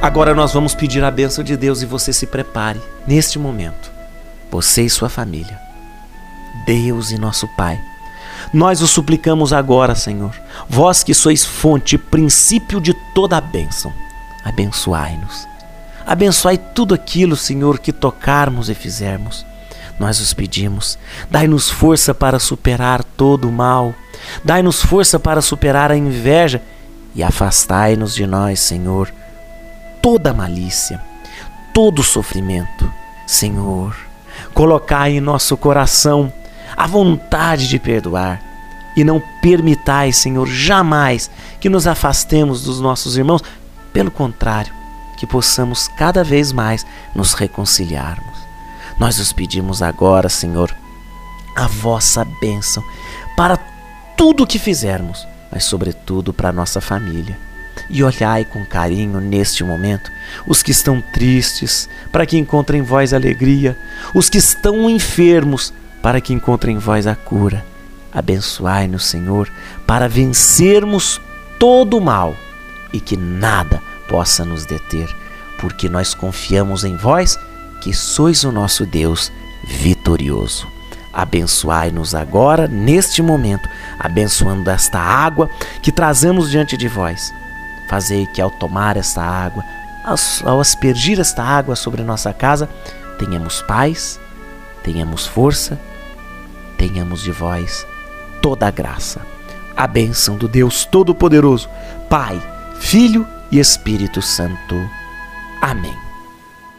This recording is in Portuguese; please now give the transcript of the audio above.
Agora nós vamos pedir a bênção de Deus e você se prepare neste momento. Você e sua família. Deus e nosso Pai, nós o suplicamos agora, Senhor, vós que sois fonte e princípio de toda a bênção, abençoai-nos. Abençoai tudo aquilo, Senhor, que tocarmos e fizermos. Nós os pedimos, dai-nos força para superar todo o mal, dai-nos força para superar a inveja e afastai-nos de nós, Senhor, toda a malícia, todo o sofrimento. Senhor, colocai em nosso coração a vontade de perdoar e não permitai, Senhor, jamais que nos afastemos dos nossos irmãos. Pelo contrário, que possamos cada vez mais nos reconciliarmos. Nós os pedimos agora, Senhor, a vossa bênção para tudo o que fizermos, mas sobretudo para a nossa família. E olhai com carinho neste momento os que estão tristes, para que encontrem em vós alegria, os que estão enfermos, para que encontrem em vós a cura. Abençoai-nos, Senhor, para vencermos todo o mal e que nada possa nos deter, porque nós confiamos em vós, que sois o nosso Deus vitorioso. Abençoai-nos agora, neste momento, abençoando esta água que trazemos diante de vós. Fazei que ao tomar esta água, ao aspergir esta água sobre nossa casa, tenhamos paz, tenhamos força, tenhamos de vós toda a graça. A bênção do Deus Todo-Poderoso, Pai, Filho e Espírito Santo. Amém.